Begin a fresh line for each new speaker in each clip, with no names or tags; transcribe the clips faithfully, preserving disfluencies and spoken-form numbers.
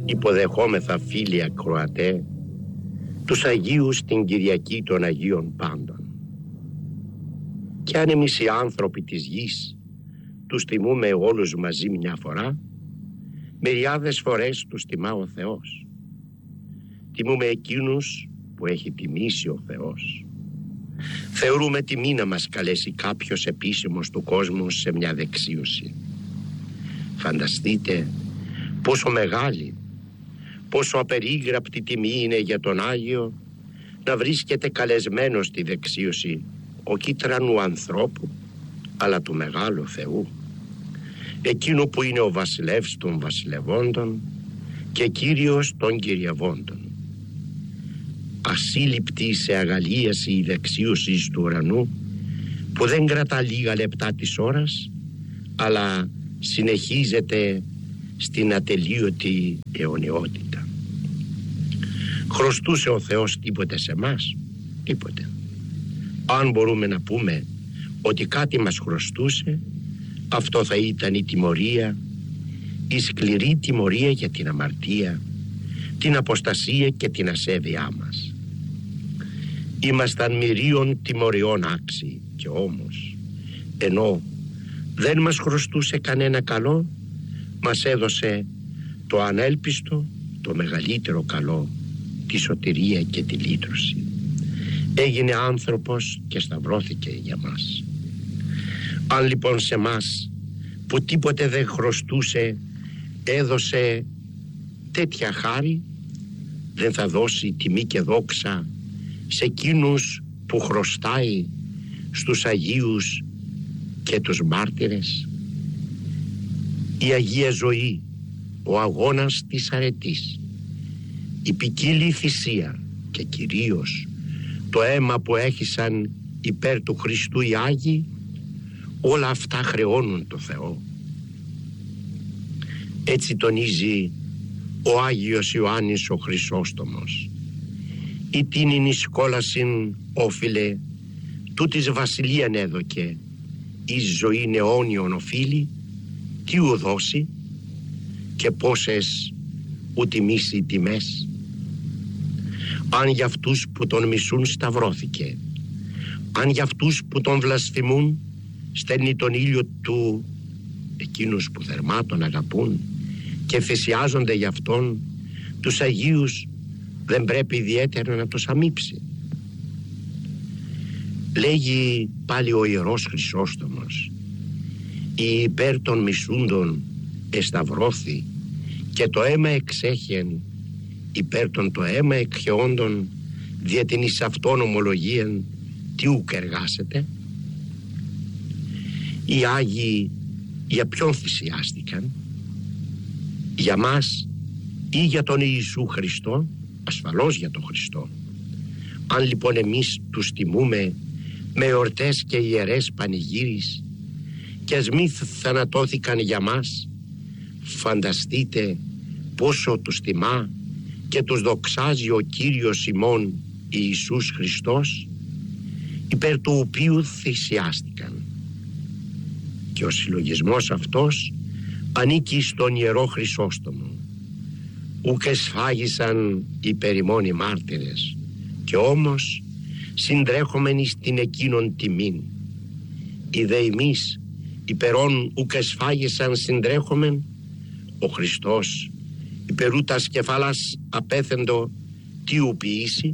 Υποδεχόμεθα, φίλοι ακροατέ, τους Αγίους την Κυριακή των Αγίων Πάντων. Και αν εμείς οι άνθρωποι της γης τους τιμούμε όλους μαζί μια φορά, μεριάδες φορές τους τιμά ο Θεός. Τιμούμε εκείνους που έχει τιμήσει ο Θεός. Θεωρούμε τιμή να μας καλέσει κάποιος επίσημος του κόσμου σε μια δεξίωση. Φανταστείτε πόσο μεγάλη, πόσο απερίγραπτη τιμή είναι για τον Άγιο να βρίσκεται καλεσμένος στη δεξίωση όχι τρανού ανθρώπου, αλλά του μεγάλου Θεού, εκείνου που είναι ο βασιλεύς των βασιλευόντων και Κύριος των κυριευόντων. Ασύλληπτη σε αγαλίαση η δεξίωση του ουρανού, που δεν κρατά λίγα λεπτά της ώρας, αλλά συνεχίζεται στην ατελείωτη αιωνιότητα. Χρωστούσε ο Θεός τίποτε σε μας? Τίποτε. Αν μπορούμε να πούμε ότι κάτι μας χρωστούσε, αυτό θα ήταν η τιμωρία, η σκληρή τιμωρία για την αμαρτία, την αποστασία και την ασέβειά μας. Ήμασταν μυρίων τιμωριών άξιοι, και όμως, ενώ δεν μας χρωστούσε κανένα καλό, μας έδωσε το ανέλπιστο, το μεγαλύτερο καλό, τη σωτηρία και τη λύτρωση. Έγινε άνθρωπος και σταυρώθηκε για μας. Αν λοιπόν σε μας που τίποτε δεν χρωστούσε έδωσε τέτοια χάρη, δεν θα δώσει τιμή και δόξα σε εκείνους που χρωστάει, στους Αγίους και τους μάρτυρες? Η Αγία Ζωή, ο αγώνας της αρετής, η ποικίλη θυσία και κυρίως το αίμα που έχησαν υπέρ του Χριστού οι Άγιοι, όλα αυτά χρεώνουν το Θεό. Έτσι τονίζει ο Άγιος Ιωάννης ο Χρυσόστομος. «Η τίνην εις κόλασιν όφιλε, τούτης βασιλείαν έδωκε, εις ζωήν αιώνιον οφείλει, τι ου δώσει και πόσες ου τιμήσει τιμές. Αν για αυτούς που τον μισούν σταυρώθηκε, αν για αυτούς που τον βλασφημούν στέλνει τον ήλιο του, εκείνους που θερμά τον αγαπούν και θυσιάζονται για αυτόν, τους Αγίους δεν πρέπει ιδιαίτερα να τους αμείψει?» Λέγει πάλι ο Ιερός Χρυσόστομος, «Η υπέρ των μισούντων εσταυρώθη και το αίμα εξέχεν, υπέρ των το αίμα εκχεόντων δια την εις αυτόν ομολογίαν τι ουκ εργάσετε». Οι Άγιοι για ποιον θυσιάστηκαν? Για μας ή για τον Ιησού Χριστό? Ασφαλώς για τον Χριστό. Αν λοιπόν εμείς τους τιμούμε με εορτές και ιερές πανηγύρις και ας μη θανατώθηκαν για μας, φανταστείτε πόσο τους τιμά και τους δοξάζει ο Κύριος ημών Ιησούς Χριστός, υπέρ του οποίου θυσιάστηκαν. Και ο συλλογισμός αυτός ανήκει στον Ιερό Χρυσόστομο. Ουκ εσφάγισαν οι περιμόνοι μάρτυρες, και όμως συντρέχομενοι στην εκείνον τιμήν. Οι δε εμείς υπερών ουκ εσφάγισαν συντρέχομεν, ο Χριστός υπερού τας κεφάλας απέθεντο τι ου ποιήσει?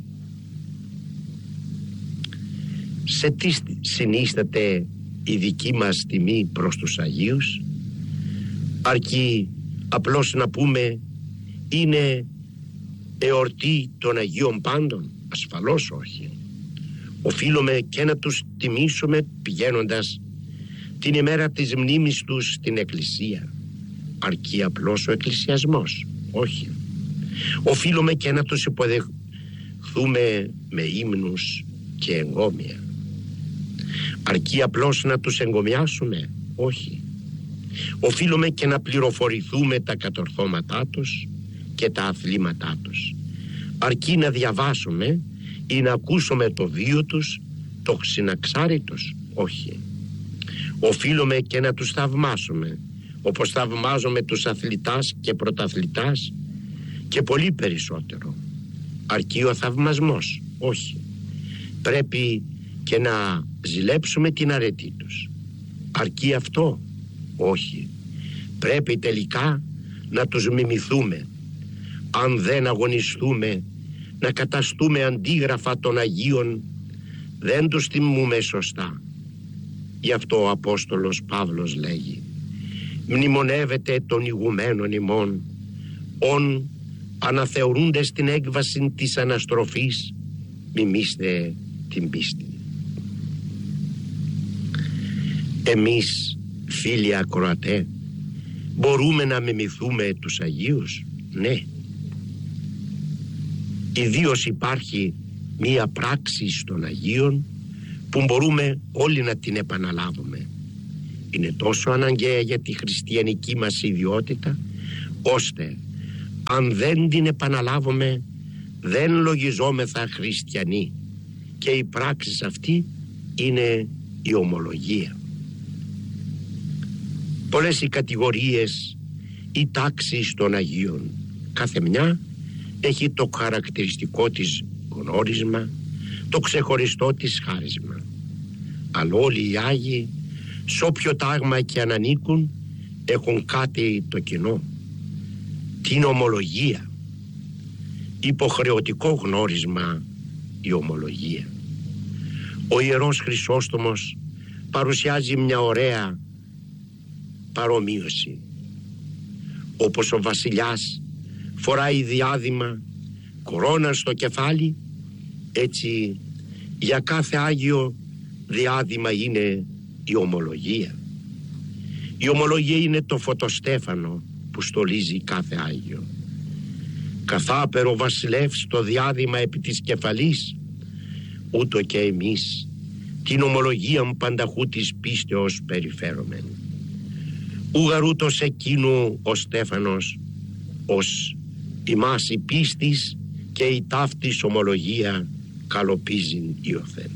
Σε τι συνίσταται η δική μας τιμή προς τους Αγίους? Αρκεί απλώς να πούμε είναι εορτή των Αγίων Πάντων? Ασφαλώς όχι. Οφείλουμε και να τους τιμήσουμε πηγαίνοντας την ημέρα της μνήμης τους στην Εκκλησία. Αρκεί απλώς ο εκκλησιασμός? Όχι. Οφείλουμε και να τους υποδεχθούμε με ύμνους και εγκόμια. Αρκεί απλώς να τους εγκομιάσουμε? Όχι. Οφείλουμε και να πληροφορηθούμε τα κατορθώματά τους και τα αθλήματά τους. Αρκεί να διαβάσουμε ή να ακούσουμε το βίο τους, το συναξάρι τους? Όχι. Οφείλουμε και να τους θαυμάσουμε, όπως θαυμάζουμε τους αθλητάς και πρωταθλητάς, και πολύ περισσότερο. Αρκεί ο θαυμασμός? Όχι. Πρέπει και να ζηλέψουμε την αρετή τους. Αρκεί αυτό? Όχι. Πρέπει τελικά να τους μιμηθούμε. Αν δεν αγωνιστούμε να καταστούμε αντίγραφα των Αγίων, δεν τους τιμούμε σωστά. Γι' αυτό ο Απόστολος Παύλος λέγει: μνημονεύετε των ηγουμένων ημών, ον αναθεωρούνται στην έκβαση της αναστροφής, μιμήστε την πίστη. Εμείς, φίλοι ακροατέ, μπορούμε να μιμηθούμε τους Αγίους? Ναι. Ιδίως υπάρχει μία πράξη των Αγίων που μπορούμε όλοι να την επαναλάβουμε. Είναι τόσο αναγκαία για τη χριστιανική μας ιδιότητα, ώστε αν δεν την επαναλάβουμε δεν λογιζόμεθα χριστιανοί, και η πράξη αυτή είναι η ομολογία. Πολλές οι κατηγορίες, οι τάξεις των Αγίων, κάθε μια έχει το χαρακτηριστικό της γνώρισμα, το ξεχωριστό της χάρισμα. Αλλά όλοι οι Άγιοι, σ' όποιο τάγμα και αν ανήκουν, έχουν κάτι το κοινό: την ομολογία. Υποχρεωτικό γνώρισμα η ομολογία. Ο Ιερός Χρυσόστομος παρουσιάζει μια ωραία παρομοίωση. Όπως ο βασιλιάς φοράει διάδημα, κορώνα στο κεφάλι, έτσι για κάθε Άγιο διάδημα είναι η ομολογία. Η ομολογία είναι το φωτοστέφανο που στολίζει κάθε Άγιο. Καθάπερο βασιλεύς το διάδημα επί της κεφαλής, ούτω και εμείς την ομολογία πανταχού της πίστεως περιφέρομεν. Ουγαρούτος εκείνου ο στέφανος, ως ημάς η πίστης και η ταύτης ομολογία καλοπίζειν ιωθεν.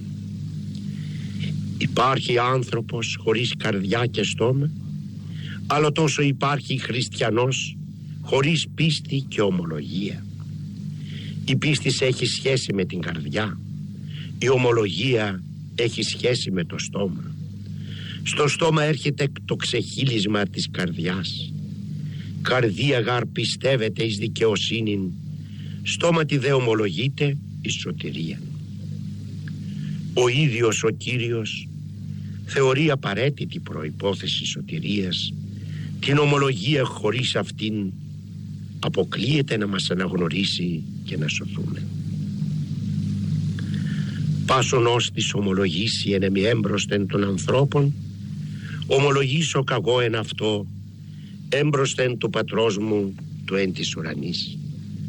Υπάρχει άνθρωπος χωρίς καρδιά και στόμα, αλλά τόσο υπάρχει χριστιανός χωρίς πίστη και ομολογία. Η πίστη έχει σχέση με την καρδιά, η ομολογία έχει σχέση με το στόμα. Στο στόμα έρχεται το ξεχύλισμα της καρδιάς. Καρδία γαρ πιστεύεται εις δικαιοσύνην, στόματι δε ομολογείται εις σωτηρία. Ο ίδιος ο Κύριος θεωρεί απαραίτητη προϋπόθεση σωτηρίας την ομολογία. Χωρίς αυτήν αποκλείεται να μας αναγνωρίσει και να σωθούμε. Πάσον ως της ομολογήσει εν εμι έμπροσθεν των ανθρώπων, ομολογήσω καγώ εν αυτό έμπροσθεν του πατρός μου του εν της ουρανής.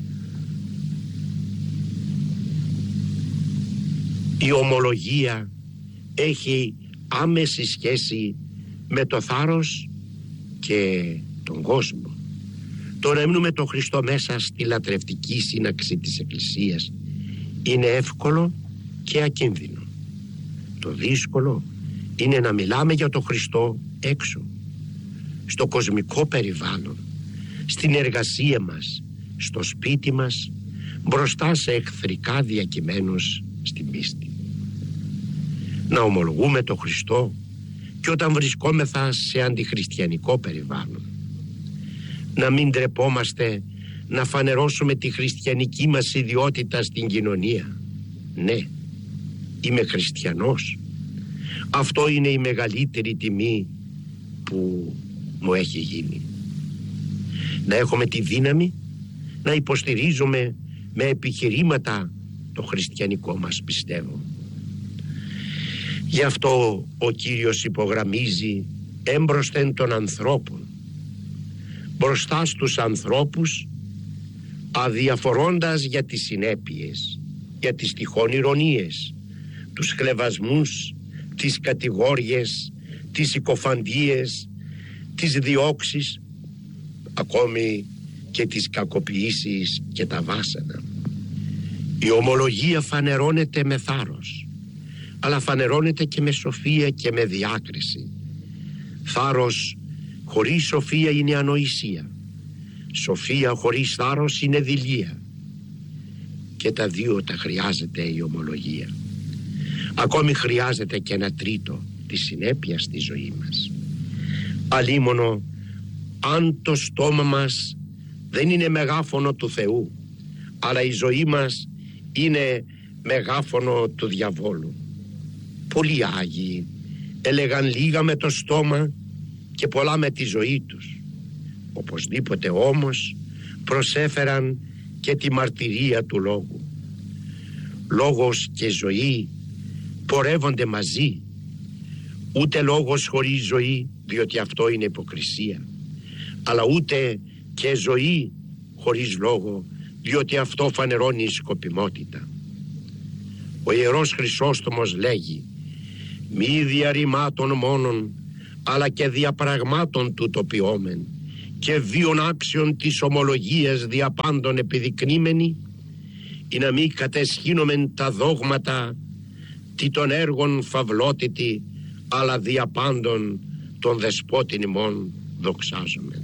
Η ομολογία έχει άμεση σχέση με το θάρρος και τον κόσμο. Το να μείνουμε τον Χριστό μέσα στη λατρευτική σύναξη της Εκκλησίας είναι εύκολο και ακίνδυνο. Το δύσκολο είναι να μιλάμε για τον Χριστό έξω, στο κοσμικό περιβάλλον, στην εργασία μας, στο σπίτι μας, μπροστά σε εχθρικά διακειμένους στην πίστη. Να ομολογούμε τον Χριστό και όταν βρισκόμεθα σε αντιχριστιανικό περιβάλλον. Να μην ντρεπόμαστε να φανερώσουμε τη χριστιανική μας ιδιότητα στην κοινωνία. Ναι, είμαι χριστιανός. Αυτό είναι η μεγαλύτερη τιμή που μου έχει γίνει. Να έχουμε τη δύναμη να υποστηρίζουμε με επιχειρήματα το χριστιανικό μας πιστεύω. Γι' αυτό ο Κύριος υπογραμμίζει έμπροσθεν των ανθρώπων, μπροστά στους ανθρώπους, αδιαφορώντας για τις συνέπειες, για τις τυχόν ηρωνίες, τους χλευασμούς, τις κατηγόριες, τις συκοφαντίες, τις διώξεις, ακόμη και τις κακοποιήσεις και τα βάσανα. Η ομολογία φανερώνεται με θάρρος, αλλά φανερώνεται και με σοφία και με διάκριση. Θάρρος χωρίς σοφία είναι ανοησία. Σοφία χωρίς θάρρος είναι δειλία. Και τα δύο τα χρειάζεται η ομολογία. Ακόμη χρειάζεται και ένα τρίτο, τη συνέπεια στη ζωή μας. Αλίμονο αν το στόμα μας δεν είναι μεγάφωνο του Θεού, αλλά η ζωή μας είναι μεγάφωνο του διαβόλου. Πολλοί Άγιοι έλεγαν λίγα με το στόμα και πολλά με τη ζωή τους. Οπωσδήποτε όμως προσέφεραν και τη μαρτυρία του λόγου. Λόγος και ζωή πορεύονται μαζί. Ούτε λόγος χωρίς ζωή, διότι αυτό είναι υποκρισία, αλλά ούτε και ζωή χωρίς λόγο, διότι αυτό φανερώνει σκοπιμότητα. Ο Ιερός Χρυσόστομος λέγει: μη διαρρημάτων μόνον, αλλά και διαπραγμάτων του τοπιόμεν, και βίων άξιων της ομολογίας διαπάντων επιδεικνύμενη, ή να μη κατεσχύνομεν τα δόγματα τι των έργων φαυλότητη, αλλά διαπάντων των δεσπότην ημών δοξάζομεν.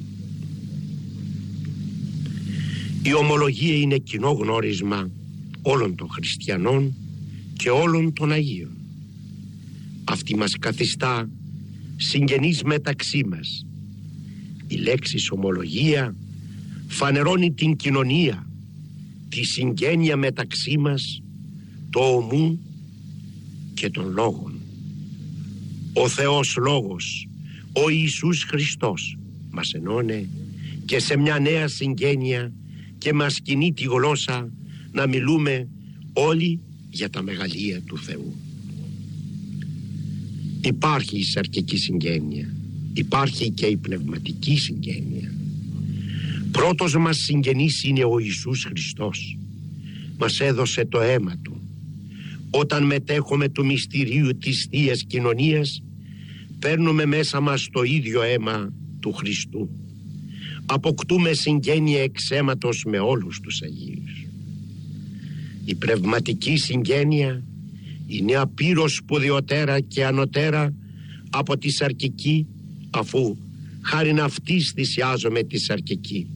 Η ομολογία είναι κοινό γνώρισμα όλων των χριστιανών και όλων των Αγίων. Αυτή μας καθιστά συγγενείς μεταξύ μας. Η λέξη ομολογία φανερώνει την κοινωνία, τη συγγένεια μεταξύ μας, το ομού και των λόγων. Ο Θεός Λόγος, ο Ιησούς Χριστός, μας ενώνε και σε μια νέα συγγένεια και μας κινεί τη γλώσσα να μιλούμε όλοι για τα μεγαλεία του Θεού. Υπάρχει η σαρκική συγγένεια, υπάρχει και η πνευματική συγγένεια. Πρώτος μας συγγενής είναι ο Ιησούς Χριστός. Μας έδωσε το αίμα Του. Όταν μετέχουμε του μυστηρίου της Θείας Κοινωνίας, παίρνουμε μέσα μας το ίδιο αίμα του Χριστού. Αποκτούμε συγγένεια εξ αίματος με όλους τους Αγίους. Η πνευματική συγγένεια είναι απείρως σπουδαιότερα και ανωτέρα από τη σαρκική, αφού χάριν αυτής θυσιάζομαι τη σαρκική.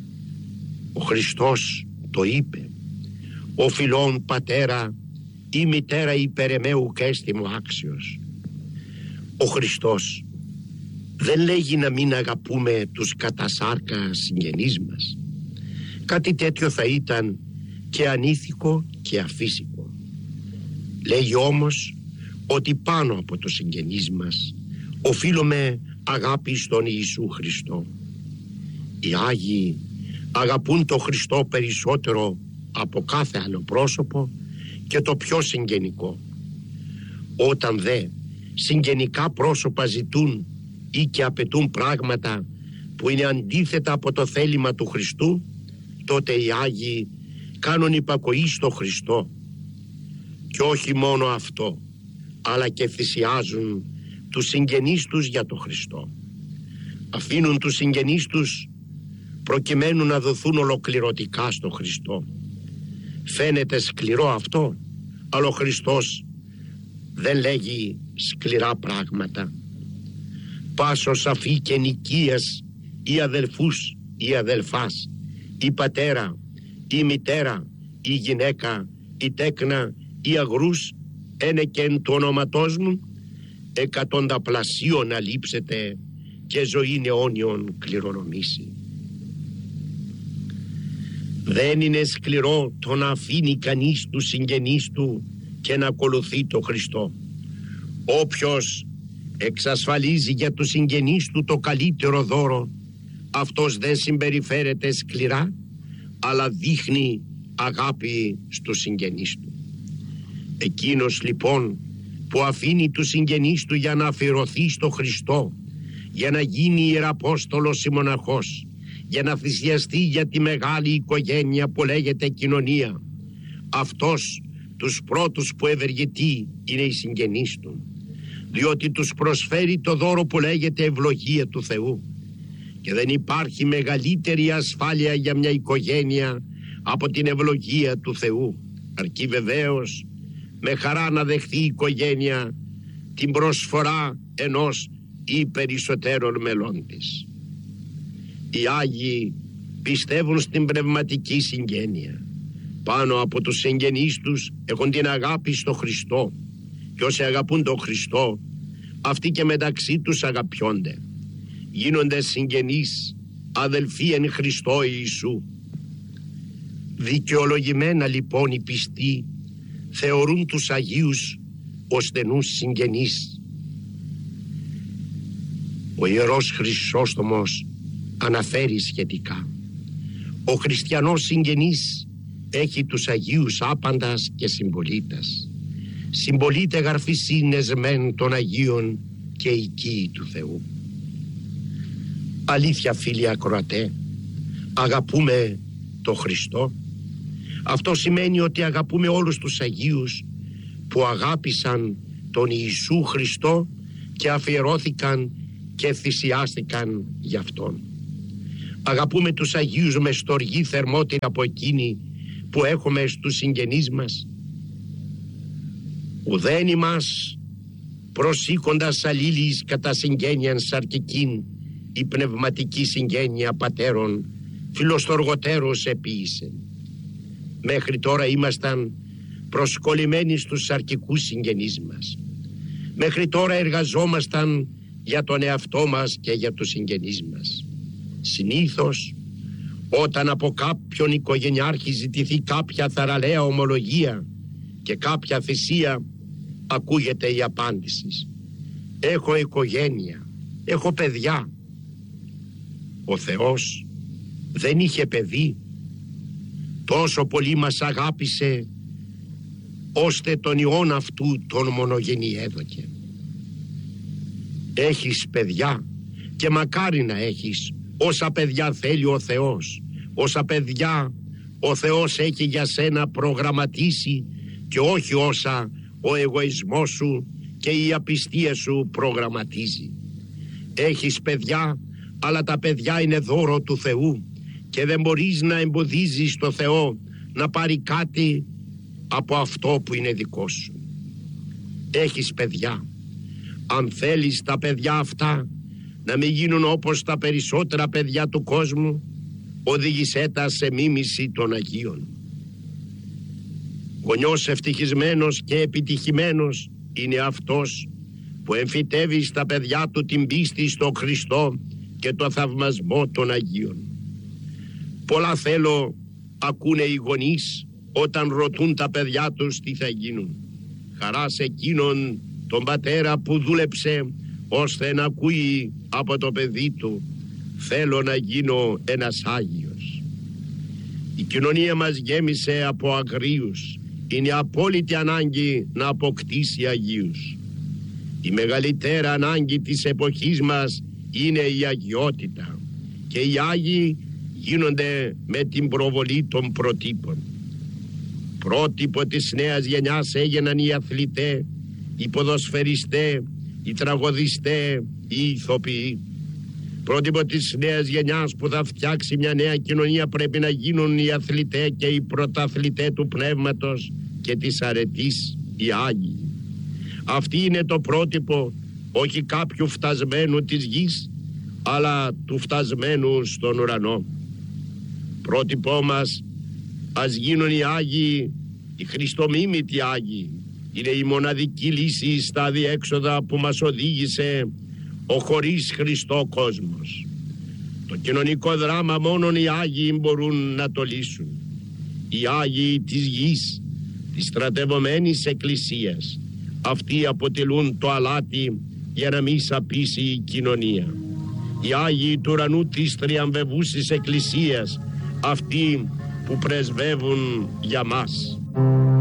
Ο Χριστός το είπε: ο φιλών πατέρα ή μητέρα υπερεμαίου κέστη μου άξιος. Ο Χριστός δεν λέγει να μην αγαπούμε τους κατά σάρκα συγγενείς μας. Κάτι τέτοιο θα ήταν και ανήθικο και αφύσικο. Λέγει όμως ότι πάνω από το συγγενείς μας οφείλουμε αγάπη στον Ιησού Χριστό. Οι Άγιοι αγαπούν το Χριστό περισσότερο από κάθε άλλο πρόσωπο και το πιο συγγενικό. Όταν δε συγγενικά πρόσωπα ζητούν ή και απαιτούν πράγματα που είναι αντίθετα από το θέλημα του Χριστού, τότε οι Άγιοι κάνουν υπακοή στο Χριστό. Και όχι μόνο αυτό, αλλά και θυσιάζουν τους συγγενείς τους για το Χριστό. Αφήνουν τους συγγενείς τους προκειμένου να δοθούν ολοκληρωτικά στο Χριστό. Φαίνεται σκληρό αυτό, αλλά ο Χριστός δεν λέγει σκληρά πράγματα. Πάσος αφή και νοικίας ή αδελφούς ή αδελφάς ή πατέρα ή μητέρα ή γυναίκα ή τέκνα ή αγρούς ένε και εν του ονόματός μου εκατονταπλασίων αλείψετε και ζωήν αιώνιον κληρονομήσει. Δεν είναι σκληρό το να αφήνει κανείς τους συγγενείς του και να ακολουθεί το Χριστό. Όποιος εξασφαλίζει για τους συγγενείς του το καλύτερο δώρο, αυτός δεν συμπεριφέρεται σκληρά, αλλά δείχνει αγάπη στους συγγενείς του. Εκείνος λοιπόν που αφήνει τους συγγενείς του για να αφιερωθεί στο Χριστό, για να γίνει ιεραπόστολος ή μοναχός, για να θυσιαστεί για τη μεγάλη οικογένεια που λέγεται κοινωνία, αυτός τους πρώτους που ευεργετεί είναι οι συγγενείς του, διότι τους προσφέρει το δώρο που λέγεται ευλογία του Θεού. Και δεν υπάρχει μεγαλύτερη ασφάλεια για μια οικογένεια από την ευλογία του Θεού, αρκεί βεβαίως με χαρά να δεχθεί η οικογένεια την προσφορά ενός ή περισσότερων μελών της. Οι Άγιοι πιστεύουν στην πνευματική συγγένεια. Πάνω από τους συγγενείς τους έχουν την αγάπη στο Χριστό, και όσοι αγαπούν τον Χριστό, αυτοί και μεταξύ τους αγαπιόνται. Γίνονται συγγενείς, αδελφοί εν Χριστώ Ιησού. Δικαιολογημένα λοιπόν οι πιστοί θεωρούν τους Αγίους ως στενούς συγγενείς. Ο Ιερός Χρυσόστομος αναφέρει σχετικά: ο χριστιανός συγγενής έχει τους Αγίους άπαντας και συμπολίτας. Συμπολίτε γαρφισίνες μεν των Αγίων και οικοί του Θεού. Αλήθεια, φίλοι ακροατέ, αγαπούμε το Χριστό. Αυτό σημαίνει ότι αγαπούμε όλους τους Αγίους που αγάπησαν τον Ιησού Χριστό και αφιερώθηκαν και θυσιάστηκαν γι' Αυτόν. Αγαπούμε τους Αγίους με στοργή θερμότερη από εκείνη που έχουμε στους συγγενείς μας. Ουδέν ημάς προσήκοντας αλλήλεις κατά συγγένειαν σαρκικήν η πνευματική συγγένεια πατέρων φιλοστοργοτέρως επίησε. Μέχρι τώρα ήμασταν προσκολλημένοι στους σαρκικούς συγγενείς μας. Μέχρι τώρα εργαζόμασταν για τον εαυτό μας και για τους συγγενείς μας. Συνήθως όταν από κάποιον οικογενειάρχη ζητηθεί κάποια θαραλέα ομολογία και κάποια θυσία, ακούγεται η απάντηση: έχω οικογένεια, έχω παιδιά. Ο Θεός δεν είχε παιδί, τόσο πολύ μας αγάπησε ώστε τον Υιόν αυτού τον μονογενή έδωκε. Έχεις παιδιά, και μακάρι να έχεις όσα παιδιά θέλει ο Θεός, όσα παιδιά ο Θεός έχει για σένα προγραμματίσει και όχι όσα ο εγωισμός σου και η απιστία σου προγραμματίζει. Έχεις παιδιά, αλλά τα παιδιά είναι δώρο του Θεού και δεν μπορείς να εμποδίζεις το Θεό να πάρει κάτι από αυτό που είναι δικό σου. Έχεις παιδιά. Αν θέλεις τα παιδιά αυτά να μην γίνουν όπως τα περισσότερα παιδιά του κόσμου, οδήγησέ τα σε μίμηση των Αγίων. Γονιός ευτυχισμένος και επιτυχημένος είναι αυτός που εμφυτεύει στα παιδιά του την πίστη στο Χριστό και το θαυμασμό των Αγίων. Πολλά θέλω ακούνε οι γονείς όταν ρωτούν τα παιδιά τους τι θα γίνουν. Χαρά σε εκείνον τον πατέρα που δούλεψε ώστε να ακούει από το παιδί του: θέλω να γίνω ένας Άγιος. Η κοινωνία μας γέμισε από αγρίους. Είναι απόλυτη ανάγκη να αποκτήσει Αγίους. Η μεγαλύτερη ανάγκη της εποχής μας είναι η αγιότητα, και οι Άγιοι γίνονται με την προβολή των προτύπων. Πρότυπο της νέας γενιάς έγιναν οι αθλητές, οι ποδοσφαιριστές, οι τραγωδιστές, οι ηθοποιοί. Πρότυπο της νέας γενιάς που θα φτιάξει μια νέα κοινωνία πρέπει να γίνουν οι αθλητές και οι πρωταθλητές του πνεύματος και της αρετής, οι Άγιοι. Αυτή είναι το πρότυπο, όχι κάποιου φτασμένου της γης, αλλά του φτασμένου στον ουρανό. Πρότυπό μας ας γίνουν οι Άγιοι, οι χριστομίμητοι Άγιοι. Είναι η μοναδική λύση στα διέξοδα που μας οδήγησε ο χωρίς Χριστό κόσμος. Το κοινωνικό δράμα μόνον οι Άγιοι μπορούν να το λύσουν. Οι Άγιοι της γης, της στρατευωμένης εκκλησίας. Αυτοί αποτελούν το αλάτι για να μην σαπίσει η κοινωνία. Οι Άγιοι του ουρανού της τριαμβευούσης εκκλησίας, αυτοί που πρεσβεύουν για μας.